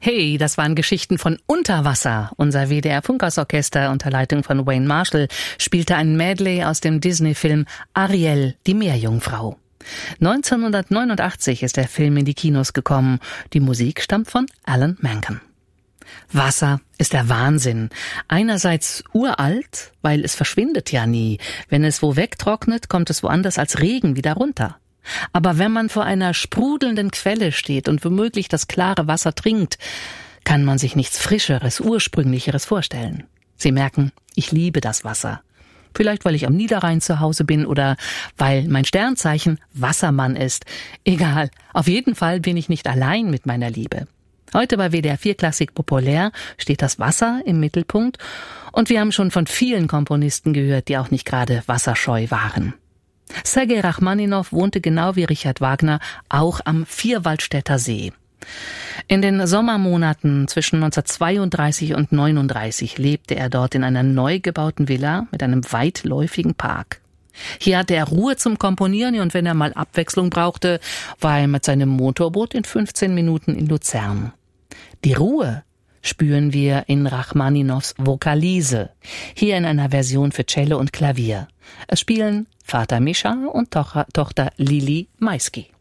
Hey, das waren Geschichten von Unterwasser. Unser WDR-Funkhausorchester unter Leitung von Wayne Marshall spielte ein Medley aus dem Disney-Film Ariel, die Meerjungfrau. 1989 ist der Film in die Kinos gekommen. Die Musik stammt von Alan Menken. Wasser ist der Wahnsinn. Einerseits uralt, weil es verschwindet ja nie. Wenn es wo wegtrocknet, kommt es woanders als Regen wieder runter. Aber wenn man vor einer sprudelnden Quelle steht und womöglich das klare Wasser trinkt, kann man sich nichts Frischeres, Ursprünglicheres vorstellen. Sie merken, ich liebe das Wasser. Vielleicht, weil ich am Niederrhein zu Hause bin oder weil mein Sternzeichen Wassermann ist. Egal, auf jeden Fall bin ich nicht allein mit meiner Liebe. Heute bei WDR 4 Klassik Populär steht das Wasser im Mittelpunkt und wir haben schon von vielen Komponisten gehört, die auch nicht gerade wasserscheu waren. Sergei Rachmaninow wohnte genau wie Richard Wagner auch am Vierwaldstätter See. In den Sommermonaten zwischen 1932 und 1939 lebte er dort in einer neu gebauten Villa mit einem weitläufigen Park. Hier hatte er Ruhe zum Komponieren und wenn er mal Abwechslung brauchte, war er mit seinem Motorboot in 15 Minuten in Luzern. Die Ruhe spüren wir in Rachmaninows Vokalise, hier in einer Version für Cello und Klavier. Es spielen Vater Mischa und Tochter Lili Maisky.